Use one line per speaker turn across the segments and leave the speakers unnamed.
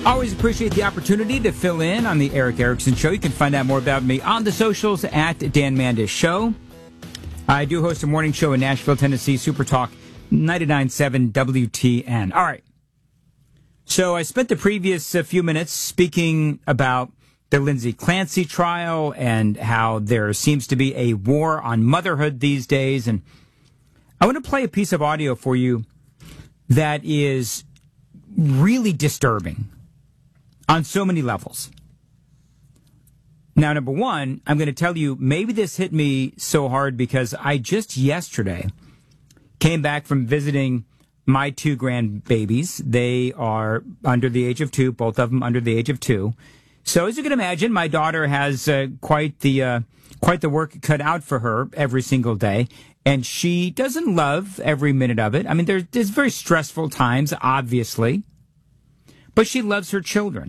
Always appreciate the opportunity to fill in on the Erick Erickson Show. You can find out more about me on the socials at Dan Mandis Show. I do host a morning show in Nashville, Tennessee, Super Talk 99.7 WTN. All right. So I spent the previous few minutes speaking about the Lindsay Clancy trial and how there seems to be a war on motherhood these days. And I want to play a piece of audio for you that is really disturbing on so many levels. Now, number one, I'm going to tell you, maybe this hit me so hard because I just yesterday came back from visiting my two grandbabies. They are under the age of 2, both of them under the age of 2. So as you can imagine, my daughter has quite the work cut out for her every single day. And she doesn't love every minute of it. I mean, there's very stressful times, obviously. But she loves her children.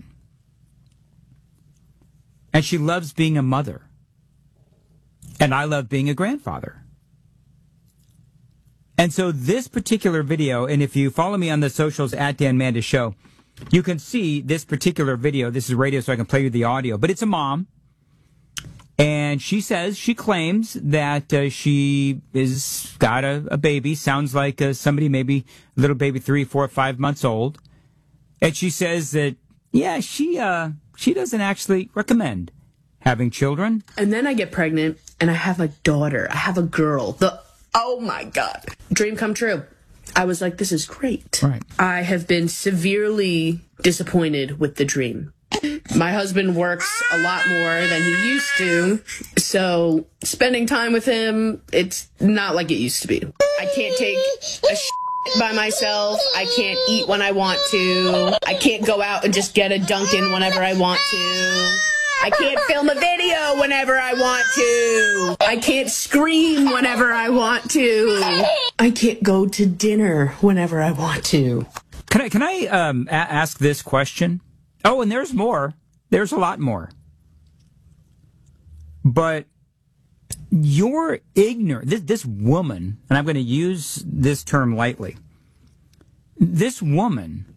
And she loves being a mother. And I love being a grandfather. And so this particular video, and if you follow me on the socials at Dan Mandis Show, you can see this particular video. This is radio, so I can play you the audio. But it's a mom. And she claims that she is got a baby. Sounds like somebody, maybe a little baby 3, 4, 5 months old. And she says that, yeah, she doesn't actually recommend having children.
And then I get pregnant and I have a daughter. I have a girl. Oh my God. Dream come true. I was like, this is great.
Right.
I have been severely disappointed with the dream. My husband works a lot more than he used to, so spending time with him, it's not like it used to be. I can't take a by myself. I can't eat when I want to. I can't go out and just get a Dunkin' whenever I want to. I can't film a video whenever I want to. I can't scream whenever I want to. I can't go to dinner whenever I want to.
Can I ask this question? Oh, and there's more. There's a lot more. But you're ignorant. This woman, and I'm going to use this term lightly, this woman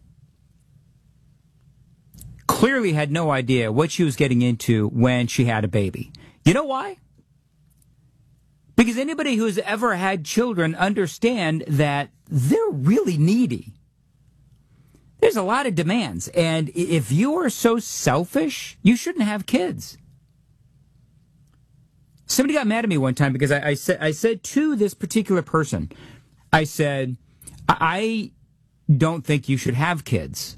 clearly had no idea what she was getting into when she had a baby. You know why? Because anybody who's ever had children understand that they're really needy. There's a lot of demands. And if you are so selfish, you shouldn't have kids. Somebody got mad at me one time because I said to this particular person, I said, I don't think you should have kids.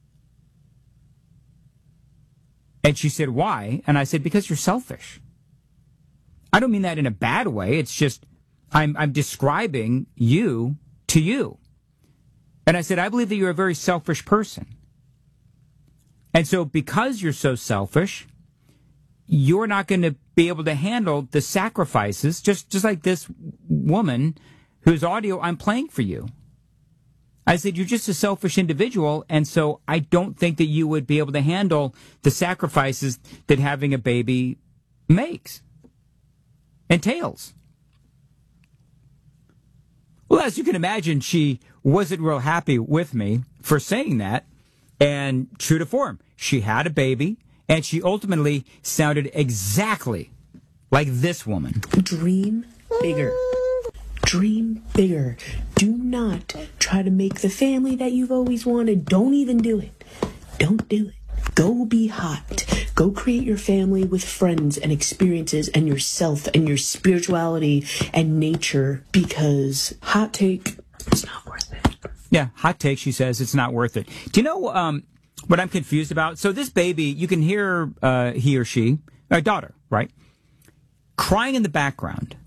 And she said, why? And I said, because you're selfish. I don't mean that in a bad way. It's just I'm describing you to you. And I said, I believe that you're a very selfish person. And so because you're so selfish, you're not going to be able to handle the sacrifices, just like this woman whose audio I'm playing for you. I said, you're just a selfish individual, and so I don't think that you would be able to handle the sacrifices that having a baby entails. Well, as you can imagine, she wasn't real happy with me for saying that, and true to form, she had a baby, and she ultimately sounded exactly like this woman.
Dream bigger. Dream bigger. Do not try to make the family that you've always wanted. Don't even do it. Don't do it. Go be hot. Go create your family with friends and experiences and yourself and your spirituality and nature, because hot take, it's not worth it.
Yeah, hot take, she says, it's not worth it. Do you know what I'm confused about? So this baby, you can hear he or she, our daughter, right, crying in the background.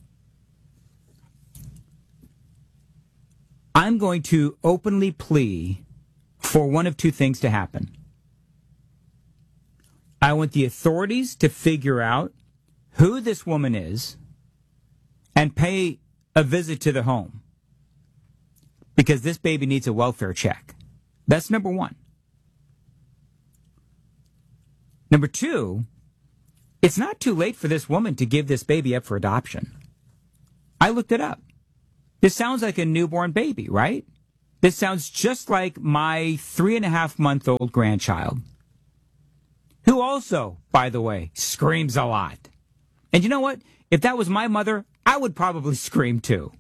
I'm going to openly plea for one of two things to happen. I want the authorities to figure out who this woman is and pay a visit to the home, because this baby needs a welfare check. That's number one. Number two, it's not too late for this woman to give this baby up for adoption. I looked it up. This sounds like a newborn baby, right? This sounds just like my 3.5-month-old grandchild, who also, by the way, screams a lot. And you know what? If that was my mother, I would probably scream too.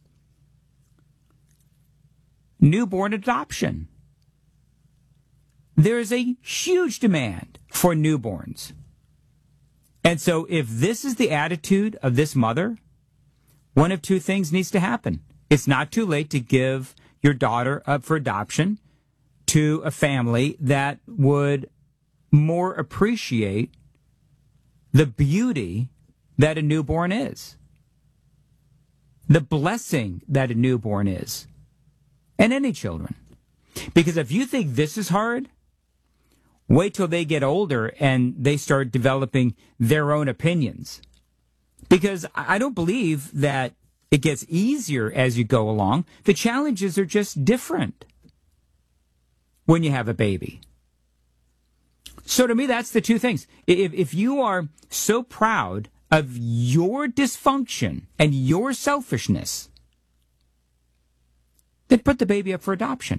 Newborn adoption. There is a huge demand for newborns. And so if this is the attitude of this mother, one of two things needs to happen. It's not too late to give your daughter up for adoption to a family that would more appreciate the beauty that a newborn is, the blessing that a newborn is, and any children. Because if you think this is hard, wait till they get older and they start developing their own opinions. Because I don't believe that it gets easier as you go along. The challenges are just different when you have a baby. So to me, that's the two things. If you are so proud of your dysfunction and your selfishness, then put the baby up for adoption.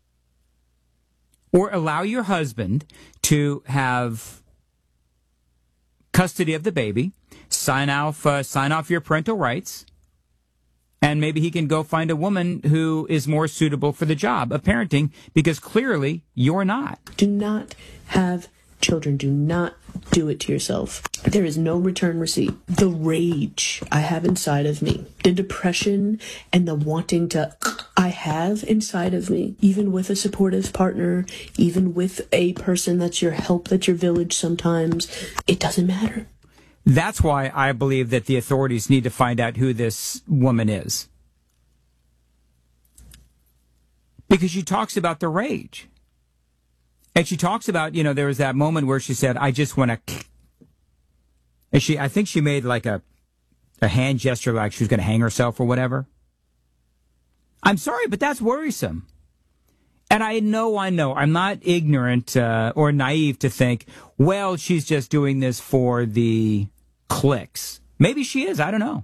Or allow your husband to have custody of the baby, sign off your parental rights, and maybe he can go find a woman who is more suitable for the job of parenting, because clearly you're not.
Do not have children. Do not do it to yourself. There is no return receipt. The rage I have inside of me, the depression and the wanting to I have inside of me, even with a supportive partner, even with a person that's your help, that's your village sometimes, it doesn't matter.
That's why I believe that the authorities need to find out who this woman is. Because she talks about the rage. And she talks about, there was that moment where she said, I just want to... And I think she made like a hand gesture like she was going to hang herself or whatever. I'm sorry, but that's worrisome. And I know. I'm not ignorant or naive to think, well, she's just doing this for the clicks. Maybe she is. I don't know.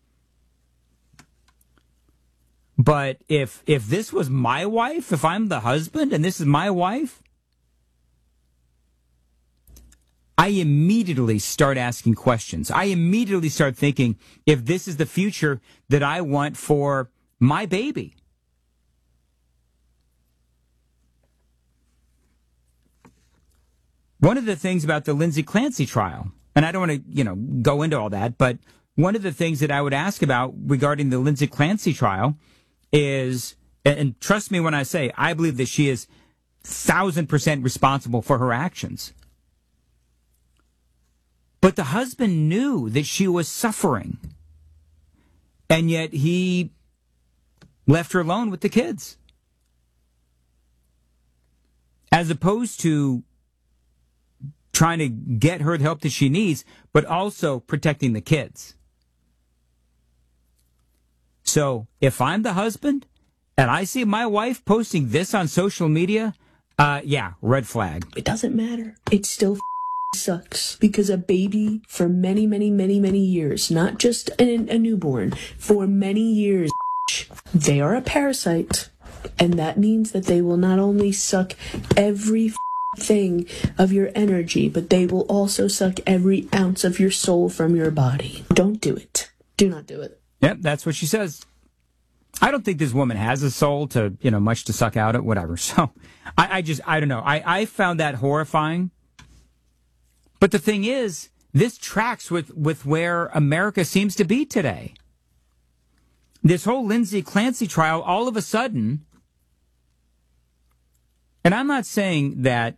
But if this was my wife, if I'm the husband and this is my wife, I immediately start asking questions. I immediately start thinking if this is the future that I want for my baby. One of the things about the Lindsay Clancy trial, and I don't want to, go into all that, but one of the things that I would ask about regarding the Lindsay Clancy trial is, and trust me when I say, I believe that she is 1,000% responsible for her actions. But the husband knew that she was suffering, and yet he left her alone with the kids. As opposed to trying to get her the help that she needs, but also protecting the kids. So if I'm the husband and I see my wife posting this on social media, red flag.
It doesn't matter. It still sucks, because a baby for many, many, many, many years, not just a newborn, for many years, they are a parasite. And that means that they will not only suck every thing of your energy, but they will also suck every ounce of your soul from your body. Don't do it. Do not do it.
Yep, that's what she says. I don't think this woman has a soul to, much to suck out of, whatever. So I don't know. I found that horrifying. But the thing is, this tracks with where America seems to be today. This whole Lindsay Clancy trial, all of a sudden, and I'm not saying that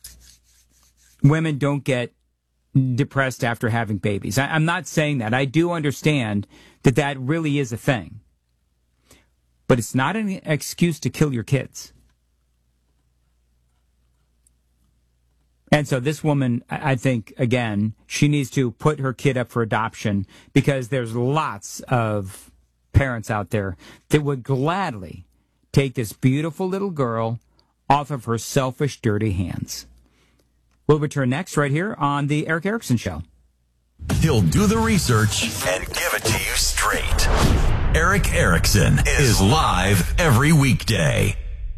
women don't get depressed after having babies. I'm not saying that. I do understand that really is a thing. But it's not an excuse to kill your kids. And so this woman, I think, again, she needs to put her kid up for adoption, because there's lots of parents out there that would gladly take this beautiful little girl off of her selfish, dirty hands. We'll return next right here on The Eric Erickson Show.
He'll do the research and give it to you straight. Eric Erickson is live every weekday.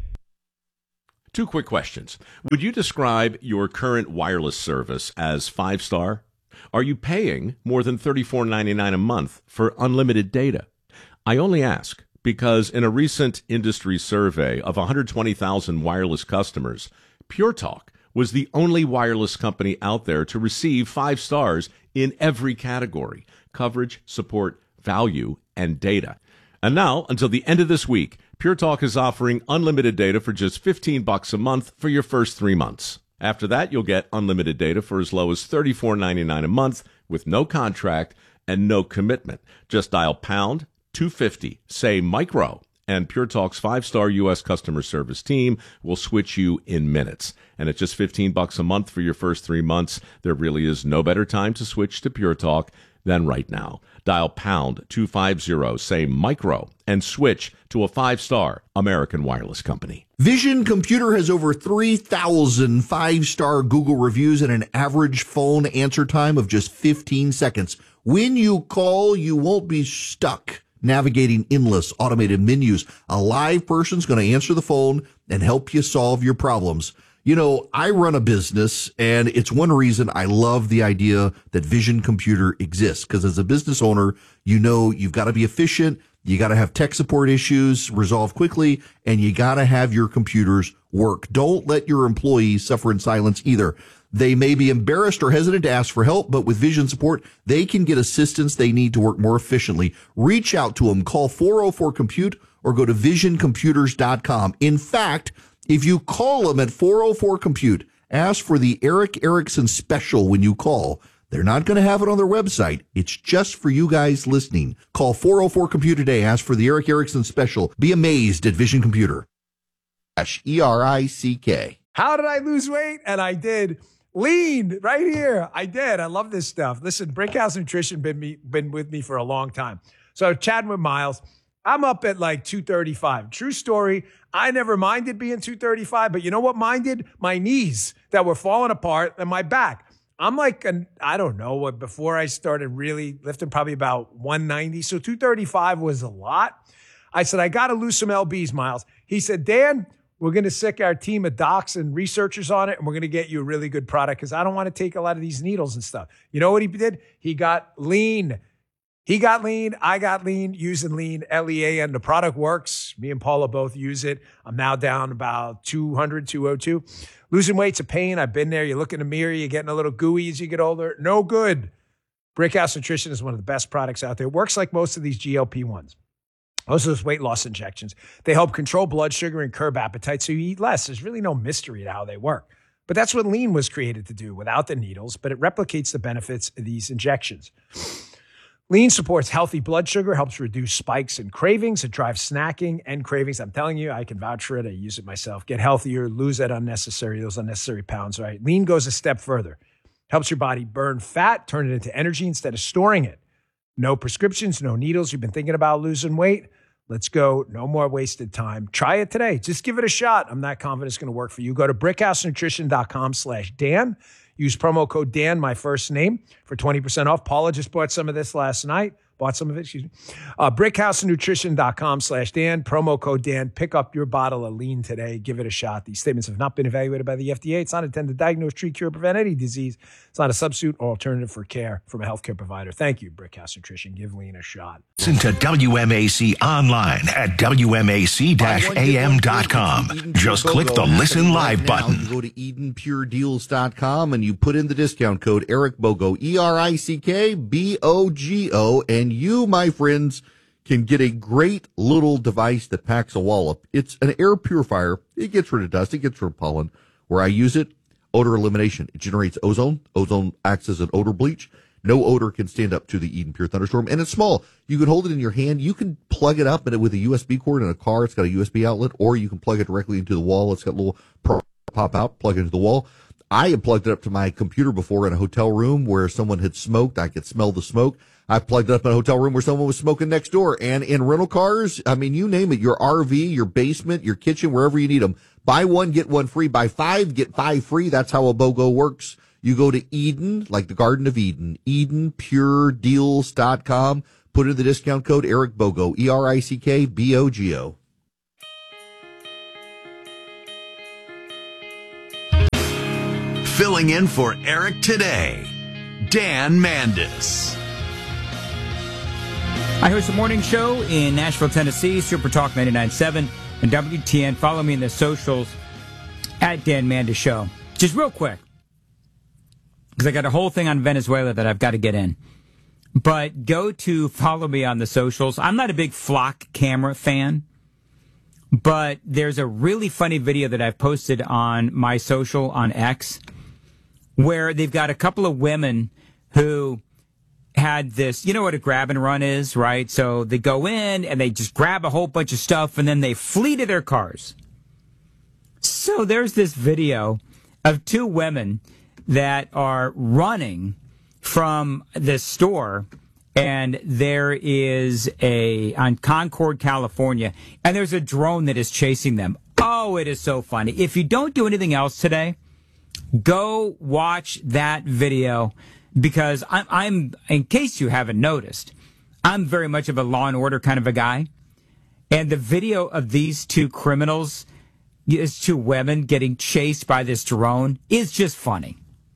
Two quick questions. Would you describe your current wireless service as 5-star? Are you paying more than $34.99 a month for unlimited data? I only ask because in a recent industry survey of 120,000 wireless customers, Pure Talk was the only wireless company out there to receive 5 stars in every category: coverage, support, value, and data. And now, until the end of this week, Pure Talk is offering unlimited data for just $15 a month for your first 3 months. After that, you'll get unlimited data for as low as $34.99 a month with no contract and no commitment. Just dial pound 250, say micro, and Pure Talk's 5-star U.S. customer service team will switch you in minutes. And at just $15 a month for your first 3 months, there really is no better time to switch to Pure Talk than right now. Dial pound 250, say micro, and switch to a 5-star American wireless company.
Vision Computer has over 3,000 5-star Google reviews and an average phone answer time of just 15 seconds. When you call, you won't be stuck navigating endless automated menus. A live person's going to answer the phone and help you solve your problems. You know, I run a business, and it's one reason I love the idea that Vision Computer exists, because as a business owner, you know you've got to be efficient, you got to have tech support issues resolved quickly, and you got to have your computers work. Don't let your employees suffer in silence either. They may be embarrassed or hesitant to ask for help, but with Vision support, they can get assistance they need to work more efficiently. Reach out to them. Call 404-COMPUTE or go to visioncomputers.com. In fact, if you call them at 404-COMPUTE, ask for the Eric Erickson special when you call. They're not going to have it on their website. It's just for you guys listening. Call 404-COMPUTE today. Ask for the Eric Erickson special. Be amazed at Vision Computer. ERICK.
How did I lose weight? And I did. Lean right here. I did. I love this stuff. Listen, Brickhouse Nutrition been with me for a long time. So chatting with Miles, I'm up at like 235. True story. I never minded being 235, but you know what minded? My knees that were falling apart and my back. I'm like, I don't know, before I started really lifting, probably about 190. So 235 was a lot. I said, I got to lose some LBs, Miles. He said, Dan, we're going to sick our team of docs and researchers on it, and we're going to get you a really good product because I don't want to take a lot of these needles and stuff. You know what he did? He got lean. He got lean. I got lean using lean, LEAN. The product works. Me and Paula both use it. I'm now down about 200, 202. Losing weight's a pain. I've been there. You look in the mirror, you're getting a little gooey as you get older. No good. Brickhouse Nutrition is one of the best products out there. It works like most of these GLP-1s. Most of those weight loss injections. They help control blood sugar and curb appetite so you eat less. There's really no mystery to how they work. But that's what lean was created to do without the needles, but it replicates the benefits of these injections. Lean supports healthy blood sugar, helps reduce spikes and cravings. It drives snacking and cravings. I'm telling you, I can vouch for it. I use it myself. Get healthier, lose those unnecessary pounds, right? Lean goes a step further. Helps your body burn fat, turn it into energy instead of storing it. No prescriptions, no needles. You've been thinking about losing weight? Let's go. No more wasted time. Try it today. Just give it a shot. I'm not confident it's going to work for you. Go to brickhousenutrition.com/Dan. Use promo code Dan, my first name, for 20% off. Paula just bought some of this last night. Brickhousenutrition.com/Dan. Promo code Dan. Pick up your bottle of lean today. Give it a shot. These statements have not been evaluated by the FDA. It's not intended to diagnose, treat, cure, or prevent any disease. It's not a substitute or alternative for care from a healthcare provider. Thank you, Brickhouse Nutrition. Give lean a shot.
Listen to WMAC online at WMAC-AM.com. Just click the Listen Live button.
You go to EdenPureDeals.com and you put in the discount code Eric Bogo, ERICKBOGO, and you, my friends, can get a great little device that packs a wallop. It's an air purifier. It gets rid of dust. It gets rid of pollen. Where I use it, odor elimination. It generates ozone. Ozone acts as an odor bleach. No odor can stand up to the Eden Pure Thunderstorm. And it's small. You can hold it in your hand. You can plug it up with a USB cord in a car. It's got a USB outlet. Or you can plug it directly into the wall. It's got a little pop out, plug it into the wall. I had plugged it up to my computer before in a hotel room where someone had smoked. I could smell the smoke. I plugged it up in a hotel room where someone was smoking next door. And in rental cars, I mean, you name it, your RV, your basement, your kitchen, wherever you need them. Buy one, get one free. Buy 5, get 5 free. That's how a BOGO works. You go to Eden, like the Garden of Eden, EdenPureDeals.com. Put in the discount code Eric Bogo, ERICKBOGO.
Filling in for Eric today, Dan Mandis.
I host a morning show in Nashville, Tennessee, Super Talk 99.7 and WTN. Follow me in the socials at Dan Mandis Show. Just real quick, because I got a whole thing on Venezuela that I've got to get in. But go to follow me on the socials. I'm not a big flock camera fan, but there's a really funny video that I've posted on my social on X where they've got a couple of women who had this, you know what a grab and run is, right? So they go in and they just grab a whole bunch of stuff and then they flee to their cars. So there's this video of two women that are running from the store, and there is on Concord, California, and there's a drone that is chasing them. Oh, it is so funny. If you don't do anything else today, go watch that video, because I'm in case you haven't noticed, I'm very much of a Law and Order kind of a guy, and the video of these two criminals, these two women getting chased by this drone, is just funny.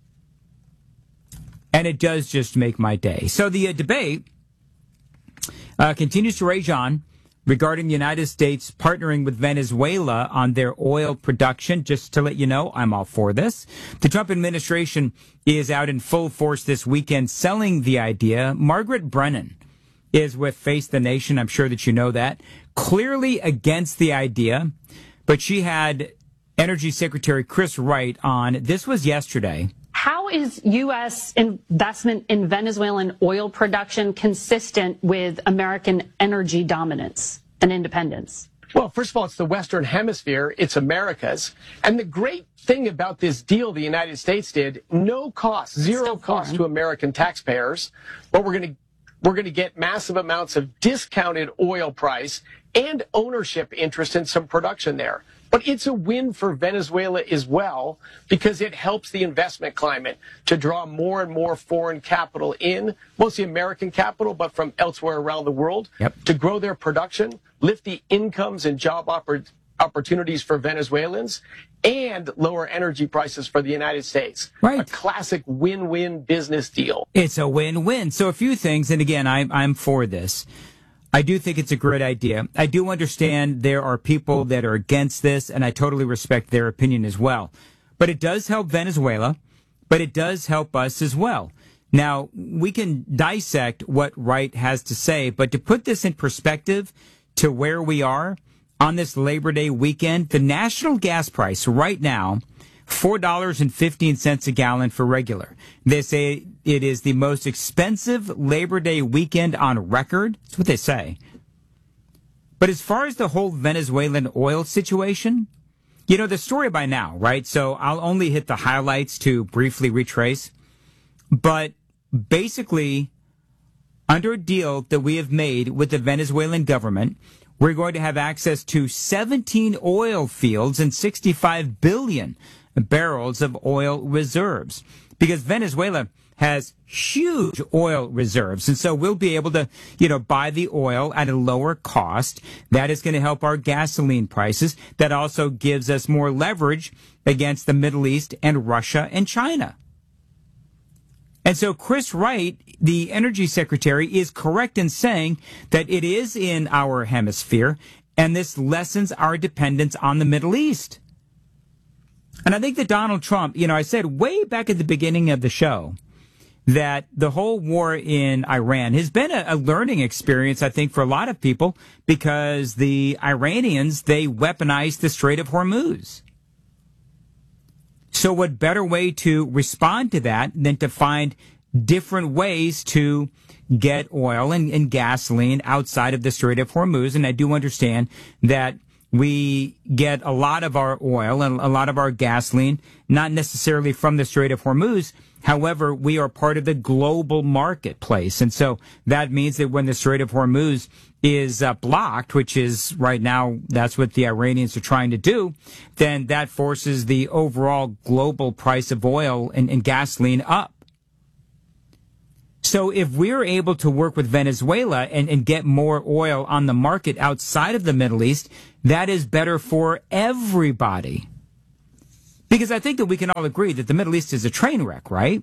And it does just make my day. So the debate continues to rage on regarding the United States partnering with Venezuela on their oil production. Just to let you know, I'm all for this. The Trump administration is out in full force this weekend selling the idea. Margaret Brennan is with Face the Nation. I'm sure that you know that. Clearly against the idea, but she had Energy Secretary Chris Wright on. This was yesterday.
How is U.S. investment in Venezuelan oil production consistent with American energy dominance and independence?
Well, first of all, it's the Western Hemisphere. It's America's. And the great thing about this deal the United States did, no cost, zero cost to American taxpayers. But we're going to get massive amounts of discounted oil price and ownership interest in some production there. But it's a win for Venezuela as well, because it helps the investment climate to draw more and more foreign capital in, mostly American capital, but from elsewhere around the world, to grow their production, lift the incomes and job opportunities for Venezuelans, and lower energy prices for the United States.
Right.
A classic win-win business deal.
It's a win-win. So a few things, and again, I'm for this. I do think it's a great idea. I do understand there are people that are against this, and I totally respect their opinion as well. But it does help Venezuela, but it does help us as well. Now, we can dissect what Wright has to say, but to put this in perspective to where we are on this Labor Day weekend, the national gas price right now, $4.15 a gallon for regular. They say it is the most expensive Labor Day weekend on record. That's what they say. But as far as the whole Venezuelan oil situation, you know the story by now, right? So I'll only hit the highlights to briefly retrace. But basically, under a deal that we have made with the Venezuelan government, we're going to have access to 17 oil fields and 65 billion barrels of oil reserves, because Venezuela has huge oil reserves. And so we'll be able to, buy the oil at a lower cost. That is going to help our gasoline prices. That also gives us more leverage against the Middle East and Russia and China. And so Chris Wright, the energy secretary, is correct in saying that it is in our hemisphere, and this lessens our dependence on the Middle East. And I think that Donald Trump, I said way back at the beginning of the show that the whole war in Iran has been a learning experience, I think, for a lot of people, because the Iranians, they weaponized the Strait of Hormuz. So what better way to respond to that than to find different ways to get oil and gasoline outside of the Strait of Hormuz? And I do understand that we get a lot of our oil and a lot of our gasoline, not necessarily from the Strait of Hormuz. However, we are part of the global marketplace. And so that means that when the Strait of Hormuz is blocked, which is right now, that's what the Iranians are trying to do, then that forces the overall global price of oil and gasoline up. So if we're able to work with Venezuela and get more oil on the market outside of the Middle East, that is better for everybody. Because I think that we can all agree that the Middle East is a train wreck, right?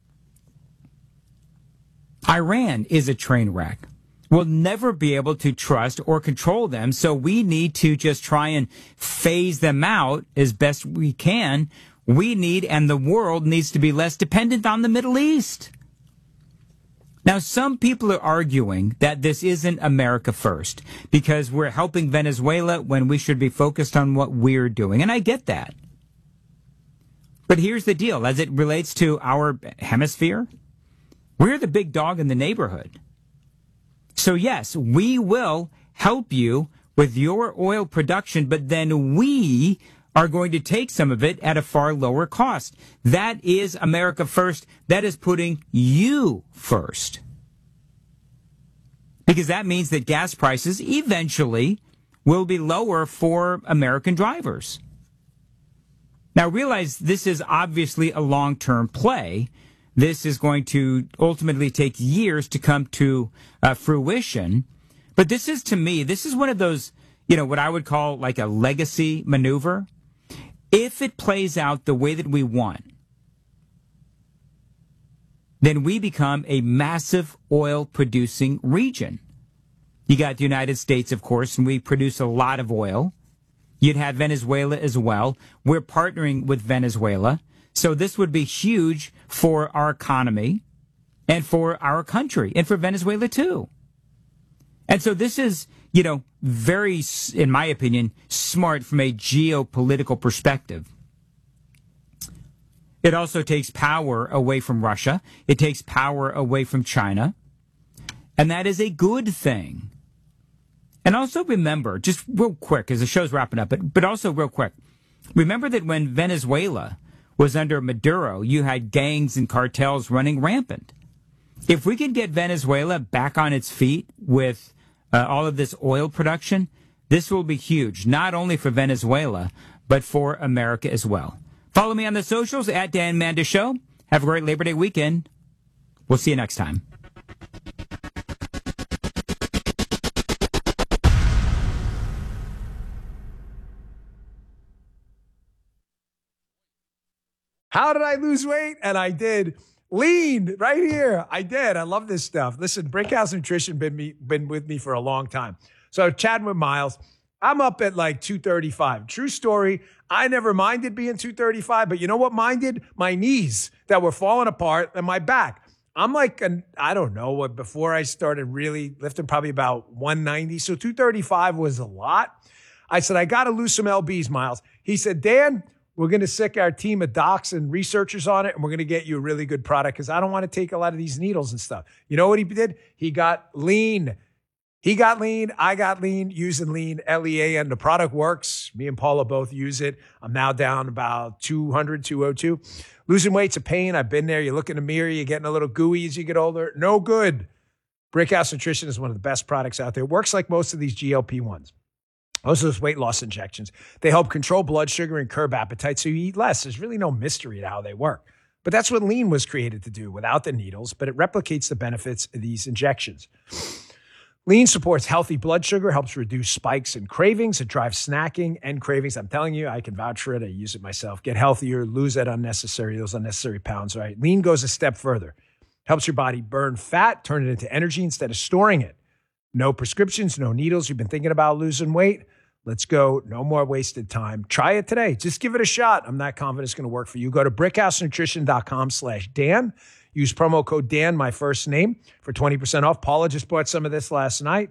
Iran is a train wreck. We'll never be able to trust or control them, so we need to just try and phase them out as best we can. We need, and the world needs to be less dependent on the Middle East. Now, some people are arguing that this isn't America first because we're helping Venezuela when we should be focused on what we're doing, and I get that. But here's the deal. As it relates to our hemisphere, we're the big dog in the neighborhood. So, yes, we will help you with your oil production, but then we are going to take some of it at a far lower cost. That is America first. That is putting you first. Because that means that gas prices eventually will be lower for American drivers. Now, realize this is obviously a long-term play. This is going to ultimately take years to come to fruition. But this is, to me, this is one of those, what I would call like a legacy maneuver. If it plays out the way that we want, then we become a massive oil-producing region. You got the United States, of course, and we produce a lot of oil. You'd have Venezuela as well. We're partnering with Venezuela. So this would be huge for our economy and for our country and for Venezuela too. And so this is, very, in my opinion, smart from a geopolitical perspective. It also takes power away from Russia. It takes power away from China. And that is a good thing. And also remember, just real quick, as the show's wrapping up, but also real quick, remember that when Venezuela was under Maduro, you had gangs and cartels running rampant. If we can get Venezuela back on its feet with all of this oil production, this will be huge, not only for Venezuela, but for America as well. Follow me on the socials at Dan Mandis Show. Have a great Labor Day weekend. We'll see you next time.
How did I lose weight? And I did. Lean right here. I did. I love this stuff. Listen, Brickhouse Nutrition been with me for a long time. So chatting with Miles, I'm up at like 235. True story. I never minded being 235, but you know what minded? My knees that were falling apart and my back. I'm like, I don't know what, before I started really lifting, probably about 190. So 235 was a lot. I said, I got to lose some LBs, Miles. He said, Dan, we're going to sick our team of docs and researchers on it, and we're going to get you a really good product because I don't want to take a lot of these needles and stuff. You know what he did? He got lean. He got lean. I got lean, using lean, L-E-A-N. The product works. Me and Paula both use it. I'm now down about 200, 202. Losing weight's a pain. I've been there. You look in the mirror, you're getting a little gooey as you get older. No good. Brickhouse Nutrition is one of the best products out there. It works like most of these GLP-1s. Most of those weight loss injections. They help control blood sugar and curb appetite so you eat less. There's really no mystery to how they work. But that's what lean was created to do without the needles, but it replicates the benefits of these injections. Lean supports healthy blood sugar, helps reduce spikes and cravings. It drives snacking and cravings. I'm telling you, I can vouch for it. I use it myself. Get healthier, lose those unnecessary pounds, right? Lean goes a step further. Helps your body burn fat, turn it into energy instead of storing it. No prescriptions, no needles. You've been thinking about losing weight? Let's go. No more wasted time. Try it today. Just give it a shot. I'm not confident it's going to work for you. Go to brickhousenutrition.com/Dan. Use promo code Dan, my first name, for 20% off. Paula just bought some of this last night.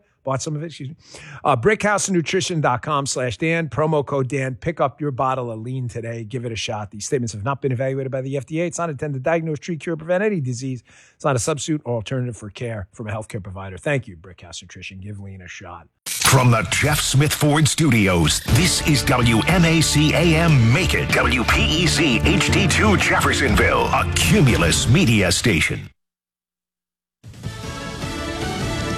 Brickhousenutrition.com/Dan. Promo code Dan. Pick up your bottle of lean today. Give it a shot. These statements have not been evaluated by the FDA. It's not intended to diagnose, treat, cure, prevent any disease. It's not a substitute or alternative for care from a healthcare provider. Thank you, Brickhouse Nutrition. Give lean a shot.
From the Jeff Smith Ford Studios, this is WMAC AM Macon, WPEC HD2 Jeffersonville, a Cumulus media station.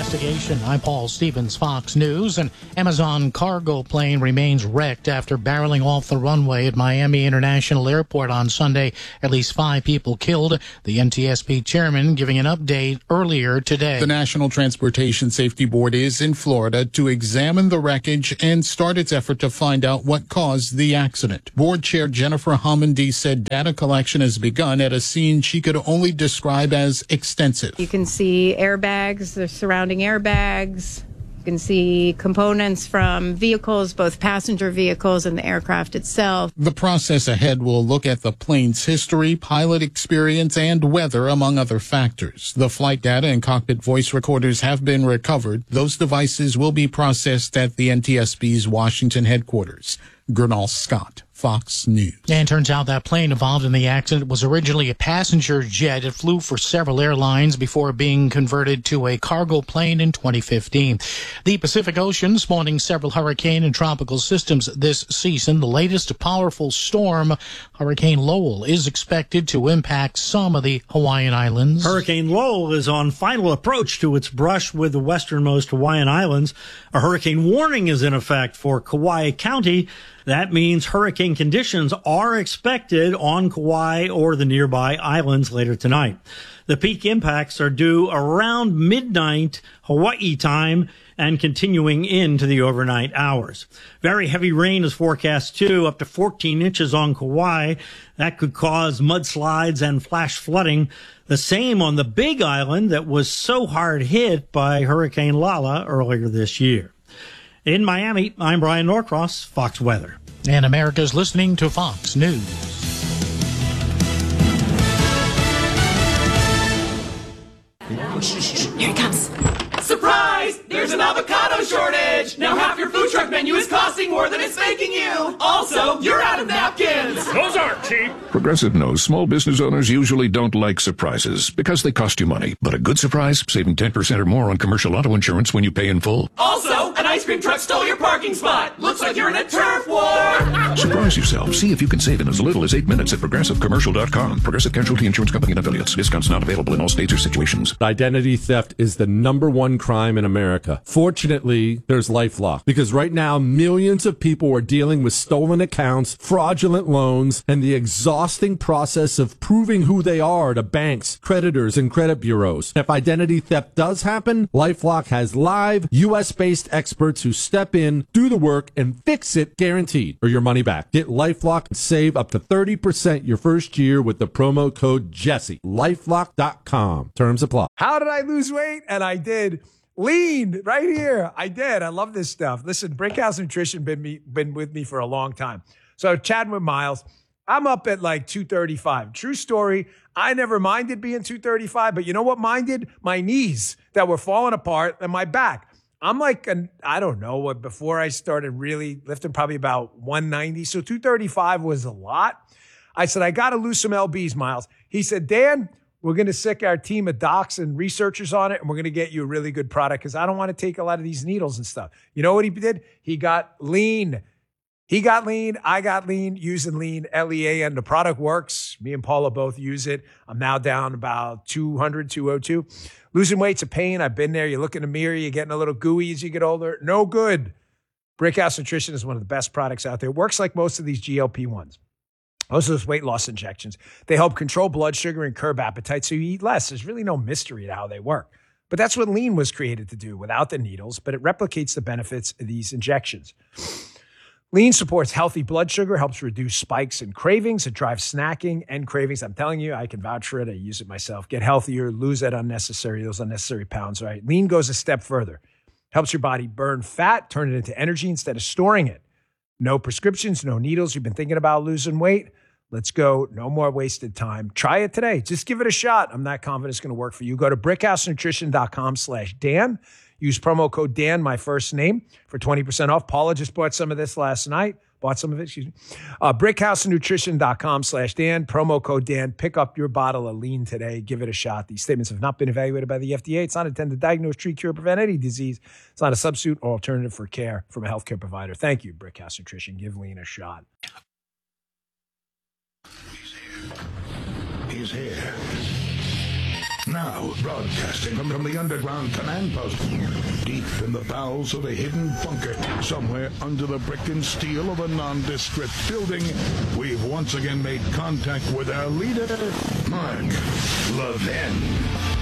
investigation. I'm Paul Stevens, Fox News. An Amazon cargo plane remains wrecked after barreling off the runway at Miami International Airport on Sunday. At least 5 people killed. The NTSB chairman giving an update earlier today.
The National Transportation Safety Board is in Florida to examine the wreckage and start its effort to find out what caused the accident. Board Chair Jennifer Homendy said data collection has begun at a scene she could only describe as extensive.
You can see airbags, the surrounding airbags. You can see components from vehicles, both passenger vehicles and the aircraft itself.
The process ahead will look at the plane's history, pilot experience, and weather, among other factors. The flight data and cockpit voice recorders have been recovered. Those devices will be processed at the NTSB's Washington headquarters. Gernal Scott, Fox News.
And it turns out that plane involved in the accident was originally a passenger jet. It flew for several airlines before being converted to a cargo plane in 2015. The Pacific Ocean spawning several hurricane and tropical systems this season. The latest powerful storm, Hurricane Lowell, is expected to impact some of the Hawaiian Islands.
Hurricane Lowell is on final approach to its brush with the westernmost Hawaiian Islands. A hurricane warning is in effect for Kauai County. That means hurricane conditions are expected on Kauai or the nearby islands later tonight. The peak impacts are due around midnight Hawaii time and continuing into the overnight hours. Very heavy rain is forecast too, up to 14 inches on Kauai. That could cause mudslides and flash flooding. The same on the Big Island that was so hard hit by Hurricane Lala earlier this year. In Miami, I'm Brian Norcross, Fox Weather.
And America's listening to Fox News.
Here it comes. Surprise! There's an avocado shortage! Now half your food truck menu is costing more than it's making you! Also, you're out of napkins!
Those aren't cheap!
Progressive knows small business owners usually don't like surprises because they cost you money. But a good surprise, saving 10% or more on commercial auto insurance when you pay in full.
Also, an ice cream truck stole your parking spot! Looks like you're in a turf war!
Surprise yourself. See if you can save in as little as 8 minutes at ProgressiveCommercial.com. Progressive Casualty Insurance Company and Affiliates. Discounts not available in all states or situations.
Identity theft is the #1 crime in America. Fortunately, there's LifeLock, because right now millions of people are dealing with stolen accounts, fraudulent loans, and the exhausting process of proving who they are to banks, creditors, and credit bureaus. If identity theft does happen, LifeLock has live US-based experts who step in, do the work, and fix it guaranteed, or your money back. Get LifeLock and save up to 30% your first year with the promo code Jesse. LifeLock.com. Terms apply.
How did I lose weight? And I did. Lean right here. I did. I love this stuff. Listen, Brickhouse Nutrition been with me for a long time. So chatting with Miles, I'm up at like 235. True story. I never minded being 235, but you know what minded? My knees that were falling apart and my back. I'm like, I don't know what, before I started really lifting, probably about 190. So 235 was a lot. I said, I got to lose some lbs, Miles. He said, Dan, we're going to sick our team of docs and researchers on it, and we're going to get you a really good product because I don't want to take a lot of these needles and stuff. You know what he did? He got lean. He got lean. I got lean, using lean, L-E-A-N. The product works. Me and Paula both use it. I'm now down about 200, 202. Losing weight's a pain. I've been there. You look in the mirror, you're getting a little gooey as you get older. No good. Brickhouse Nutrition is one of the best products out there. It works like most of these GLP-1s. Most of those weight loss injections. They help control blood sugar and curb appetite so you eat less. There's really no mystery to how they work. But that's what lean was created to do without the needles, but it replicates the benefits of these injections. Lean supports healthy blood sugar, helps reduce spikes and cravings. It drives snacking and cravings. I'm telling you, I can vouch for it. I use it myself. Get healthier, lose those unnecessary pounds, right? Lean goes a step further. Helps your body burn fat, turn it into energy instead of storing it. No prescriptions, no needles. You've been thinking about losing weight? Let's go. No more wasted time. Try it today. Just give it a shot. I'm not confident it's going to work for you. Go to brickhousenutrition.com/Dan. Use promo code Dan, my first name, for 20% off. Paula just bought some of this last night. brickhousenutrition.com/Dan. Promo code Dan. Pick up your bottle of lean today. Give it a shot. These statements have not been evaluated by the FDA. It's not intended to diagnose, treat, cure, prevent any disease. It's not a substitute or alternative for care from a healthcare provider. Thank you, Brickhouse Nutrition. Give lean a shot.
He's here.
Now, broadcasting from the underground command post, deep in the bowels of a hidden bunker, somewhere under the brick and steel of a nondescript building, we've once again made contact with our leader, Mark Levin.